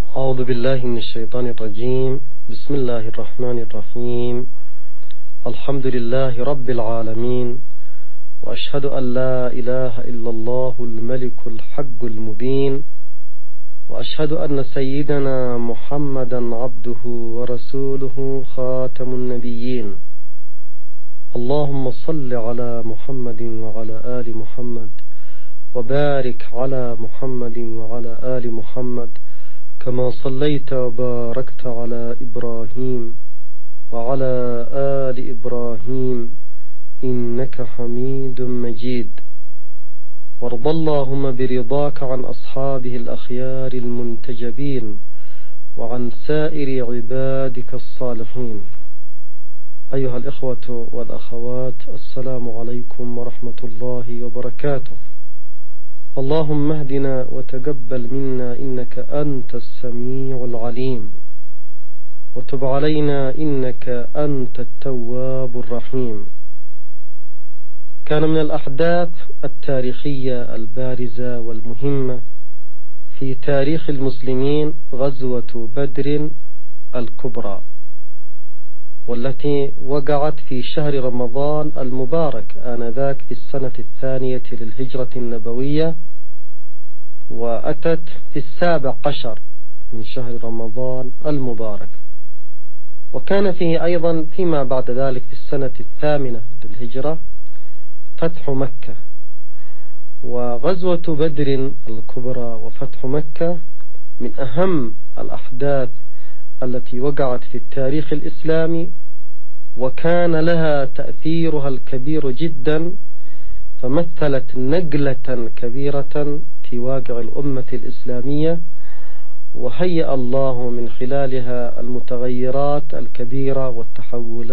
أعوذ بالله من الشيطان الرجيم. بسم الله الرحمن الرحيم. الحمد لله رب العالمين، وأشهد أن لا إله إلا الله الملك الحق المبين، وأشهد أن سيدنا محمدا عبده ورسوله خاتم النبيين. اللهم صل على محمد وعلى آل محمد، وبارك على محمد وعلى آل محمد كما صليت وباركت على إبراهيم وعلى آل إبراهيم إنك حميد مجيد. وارض اللهم برضاك عن أصحابه الأخيار المنتجبين وعن سائر عبادك الصالحين. أيها الإخوة والأخوات، السلام عليكم ورحمة الله وبركاته. اللهم اهدنا وتقبل منا إنك أنت السميع العليم، وتب علينا إنك أنت التواب الرحيم. كان من الأحداث التاريخية البارزة والمهمة في تاريخ المسلمين غزوة بدر الكبرى، والتي وقعت في شهر رمضان المبارك آنذاك في السنة 2 للهجرة النبوية، وأتت في 17 من شهر رمضان المبارك. وكان فيه أيضا فيما بعد ذلك في السنة 8 للهجرة فتح مكة. وغزوة بدر الكبرى وفتح مكة من أهم الأحداث التي وقعت في التاريخ الإسلامي، وكان لها تأثيرها الكبير جدا، فمثلت نقلة كبيرة في واقع الأمة الإسلامية، وهيأ الله من خلالها المتغيرات الكبيرة والتحولات